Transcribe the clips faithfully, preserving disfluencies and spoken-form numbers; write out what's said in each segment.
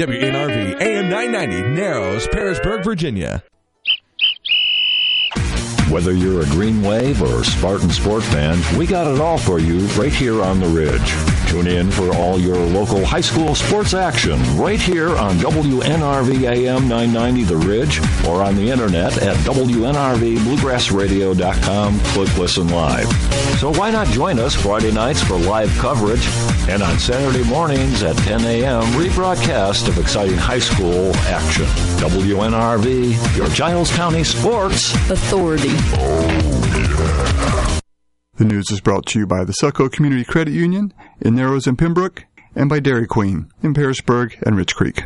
W N R V A M nine ninety, Narrows, Parisburg, Virginia. Whether you're a Green Wave or Spartan Sport fan, we got it all for you right here on the Ridge. Tune in for all your local high school sports action right here on W N R V A M nine ninety The Ridge or on the internet at W N R V bluegrass radio dot com. Click Listen Live. So why not join us Friday nights for live coverage and on Saturday mornings at ten a.m. rebroadcast of exciting high school action. W N R V, your Giles County Sports Authority. Oh, yeah. The news is brought to you by the Selco Community Credit Union in Narrows and Pembroke and by Dairy Queen in Parisburg and Rich Creek.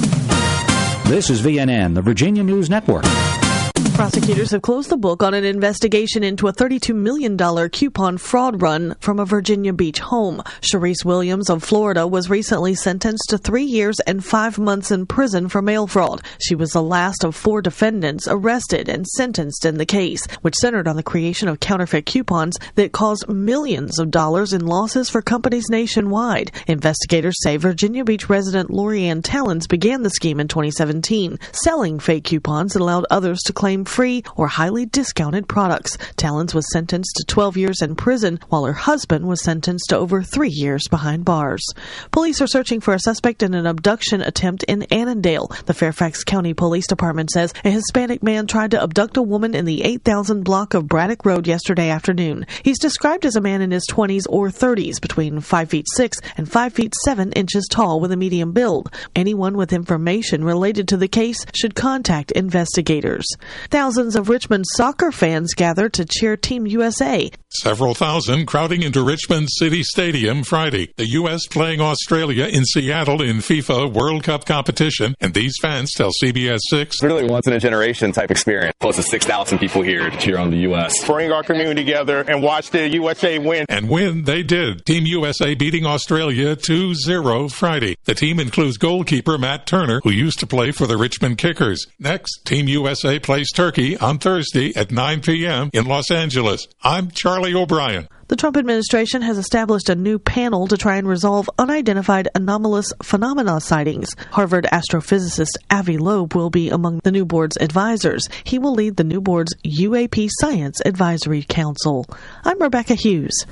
This is V N N, the Virginia News Network. Prosecutors have closed the book on an investigation into a thirty-two million dollars coupon fraud run from a Virginia Beach home. Sharice Williams of Florida was recently sentenced to three years and five months in prison for mail fraud. She was the last of four defendants arrested and sentenced in the case, which centered on the creation of counterfeit coupons that caused millions of dollars in losses for companies nationwide. Investigators say Virginia Beach resident Lori Ann Tallons began the scheme in twenty seventeen, selling fake coupons that allowed others to claim free or highly discounted products. Tallons was sentenced to twelve years in prison, while her husband was sentenced to over three years behind bars. Police are searching for a suspect in an abduction attempt in Annandale. The Fairfax County Police Department says a Hispanic man tried to abduct a woman in the eight thousand block of Braddock Road yesterday afternoon. He's described as a man in his twenties or thirties, between five feet six and five feet seven inches tall with a medium build. Anyone with information related to the case should contact investigators. Thousands of Richmond soccer fans gathered to cheer Team U S A. Several thousand crowding into Richmond City Stadium Friday. The U S playing Australia in Seattle in FIFA World Cup competition, and these fans tell C B S six. It's really once-in-a-generation type experience. Close to six thousand people here to cheer on the U S. Bring our community together and watch the U S A win. And win they did. Team U S A beating Australia two zero Friday. The team includes goalkeeper Matt Turner, who used to play for the Richmond Kickers. Next, Team U S A plays Turkey on Thursday at nine p.m. in Los Angeles. I'm Charlie O'Brien. The Trump administration has established a new panel to try and resolve unidentified anomalous phenomena sightings. Harvard astrophysicist Avi Loeb will be among the new board's advisors. He will lead the new board's U A P Science Advisory Council. I'm Rebecca Hughes.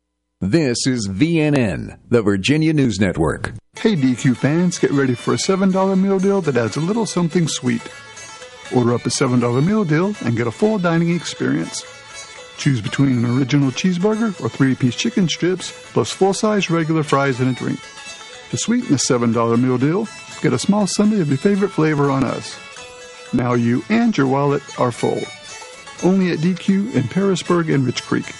This is V N N, the Virginia News Network. Hey D Q fans, get ready for a seven dollar meal deal that adds a little something sweet. Order up a seven dollar meal deal and get a full dining experience. Choose between an original cheeseburger or three-piece chicken strips, plus full-size regular fries and a drink. To sweeten the seven dollar meal deal, get a small sundae of your favorite flavor on us. Now you and your wallet are full. Only at D Q in Parisburg and Rich Creek.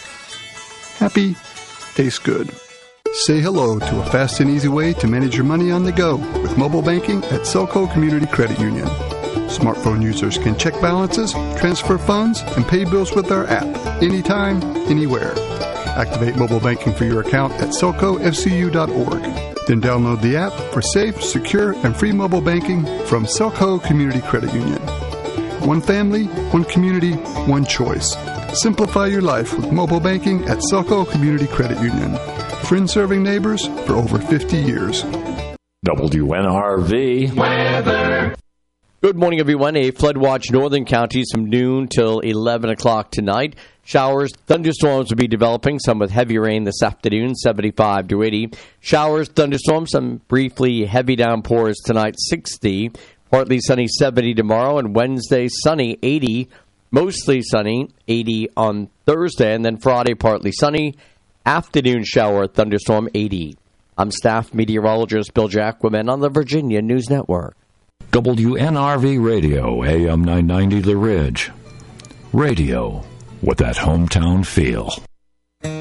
Happy, tastes good. Say hello to a fast and easy way to manage your money on the go with mobile banking at Selco Community Credit Union. Smartphone users can check balances, transfer funds, and pay bills with our app anytime, anywhere. Activate mobile banking for your account at selco f c u dot org. Then download the app for safe, secure, and free mobile banking from Selco Community Credit Union. One family, one community, one choice. Simplify your life with mobile banking at Selco Community Credit Union. Friends serving neighbors for over fifty years. W N R V Weather. Good morning, everyone. A flood watch northern counties from noon till eleven o'clock tonight. Showers, thunderstorms will be developing, some with heavy rain this afternoon, seventy-five to eighty. Showers, thunderstorms, some briefly heavy downpours tonight, sixty. Partly sunny, seventy tomorrow, and Wednesday, sunny, eighty. Mostly sunny, eighty on Thursday, and then Friday, partly sunny. Afternoon shower, thunderstorm, eighty. I'm staff meteorologist Bill Jacquemin on the Virginia News Network. W N R V Radio, A M nine ninety The Ridge. Radio with that hometown feel.